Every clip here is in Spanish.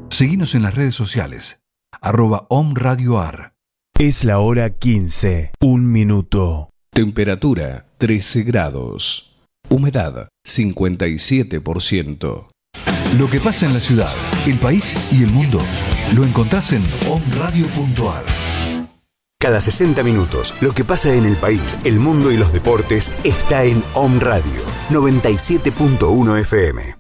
Seguinos en las redes sociales, @omradioar. Es la hora 15, 1 minuto. Temperatura 13 grados. Humedad 57%. Lo que pasa en la ciudad, el país y el mundo, lo encontrás en omradio.ar. Cada 60 minutos, lo que pasa en el país, el mundo y los deportes está en Om Radio 97.1 FM.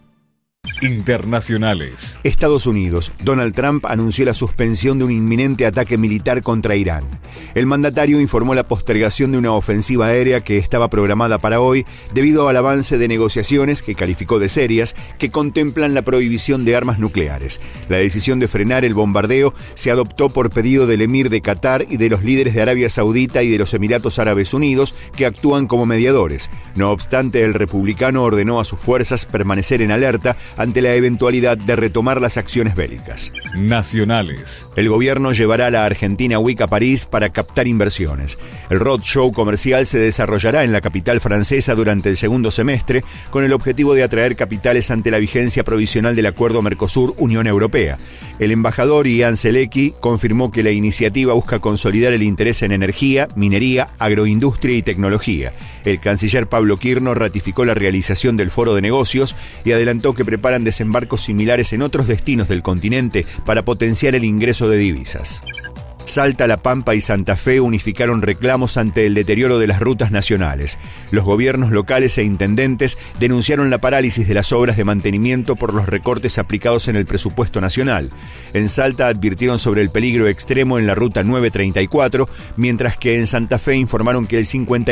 Internacionales. Estados Unidos. Donald Trump anunció la suspensión de un inminente ataque militar contra Irán. El mandatario informó la postergación de una ofensiva aérea que estaba programada para hoy debido al avance de negociaciones, que calificó de serias, que contemplan la prohibición de armas nucleares. La decisión de frenar el bombardeo se adoptó por pedido del emir de Qatar y de los líderes de Arabia Saudita y de los Emiratos Árabes Unidos, que actúan como mediadores. No obstante, el republicano ordenó a sus fuerzas permanecer en alerta ante la eventualidad de retomar las acciones bélicas. Nacionales. El gobierno llevará a la Argentina Week a París para captar inversiones. El roadshow comercial se desarrollará en la capital francesa durante el segundo semestre, con el objetivo de atraer capitales ante la vigencia provisional del acuerdo Mercosur-Unión Europea. El embajador Ian Selecki confirmó que la iniciativa busca consolidar el interés en energía, minería, agroindustria y tecnología. El canciller Pablo Quirno ratificó la realización del foro de negocios y adelantó que preparan desembarcos similares en otros destinos del continente para potenciar el ingreso de divisas. Salta, La Pampa y Santa Fe unificaron reclamos ante el deterioro de las rutas nacionales. Los gobiernos locales e intendentes denunciaron la parálisis de las obras de mantenimiento por los recortes aplicados en el presupuesto nacional. En Salta advirtieron sobre el peligro extremo en la ruta 934, mientras que en Santa Fe informaron que el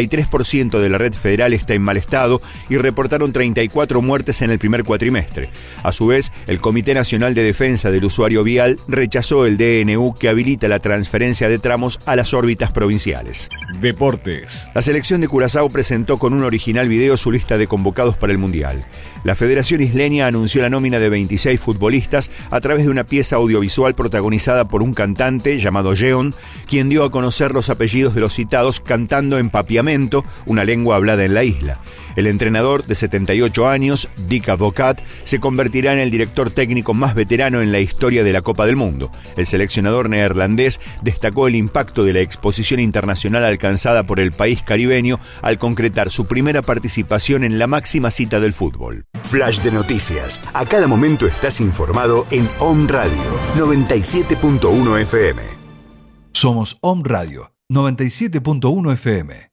53% de la red federal está en mal estado y reportaron 34 muertes en el primer cuatrimestre. A su vez, el Comité Nacional de Defensa del Usuario Vial rechazó el DNU que habilita la transferencia de tramos a las órbitas provinciales. Deportes. La selección de Curazao presentó con un original video su lista de convocados para el Mundial. La Federación Isleña anunció la nómina de 26 futbolistas a través de una pieza audiovisual protagonizada por un cantante llamado Jeon, quien dio a conocer los apellidos de los citados cantando en papiamento, una lengua hablada en la isla. El entrenador, de 78 años, Dick Advocat, se convertirá en el director técnico más veterano en la historia de la Copa del Mundo. El seleccionador neerlandés destacó el impacto de la exposición internacional alcanzada por el país caribeño al concretar su primera participación en la máxima cita del fútbol. Flash de noticias. A cada momento estás informado en Om Radio 97.1 FM. Somos Om Radio 97.1 FM.